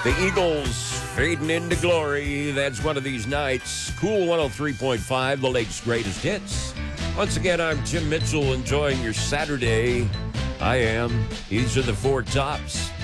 The Eagles fading into glory. That's one of these nights. Cool 103.5, the lake's greatest hits. Once again, I'm Tim Mitchell, enjoying your Saturday. I am. These are the four tops.